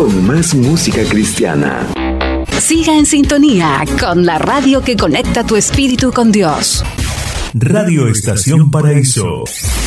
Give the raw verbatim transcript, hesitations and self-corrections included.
con más música cristiana. Siga en sintonía con la radio que conecta tu espíritu con Dios. Radio Estación Paraíso.